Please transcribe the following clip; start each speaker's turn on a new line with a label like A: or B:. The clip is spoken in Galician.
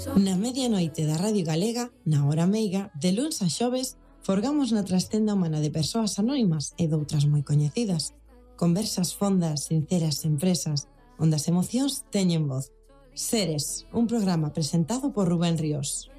A: Na medianoite da Radio Galega, na hora meiga, de luns a xoves, forgamos na trastenda humana de persoas anónimas e doutras moi coñecidas. Conversas fondas, sinceras, empresas, onde as emocións teñen voz. Seres, un programa presentado por Rubén Ríos.